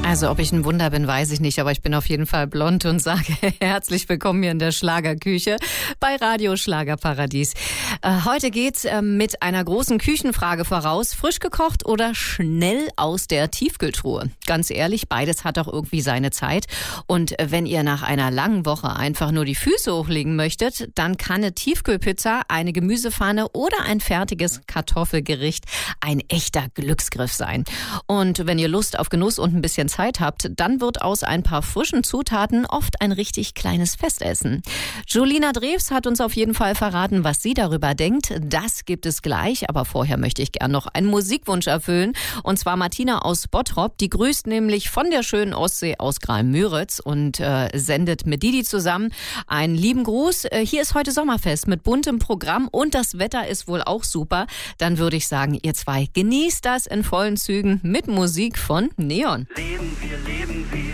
Also ob ich ein Wunder bin, weiß ich nicht, aber ich bin auf jeden Fall blond und sage herzlich willkommen hier in der Schlagerküche bei Radio Schlagerparadies. Heute geht's mit einer großen Küchenfrage voraus. Frisch gekocht oder schnell aus der Tiefkühltruhe? Ganz ehrlich, beides hat doch irgendwie seine Zeit. Und wenn ihr nach einer langen Woche einfach nur die Füße hochlegen möchtet, dann kann eine Tiefkühlpizza, eine Gemüsepfanne oder ein fertiges Kartoffelgericht ein echter Glücksgriff sein. Und wenn ihr Lust auf Genuss und ein bisschen Zeit habt, dann wird aus ein paar frischen Zutaten oft ein richtig kleines Festessen. Julina Drews hat uns auf jeden Fall verraten, was sie darüber denkt. Das gibt es gleich, aber vorher möchte ich gern noch einen Musikwunsch erfüllen. Und zwar Martina aus Bottrop. Die grüßt nämlich von der schönen Ostsee aus Graal-Müritz und sendet mit Didi zusammen einen lieben Gruß. Hier ist heute Sommerfest mit buntem Programm und das Wetter ist wohl auch super. Dann würde ich sagen, ihr zwei genießt das in vollen Zügen mit Musik von Neon. Leben wir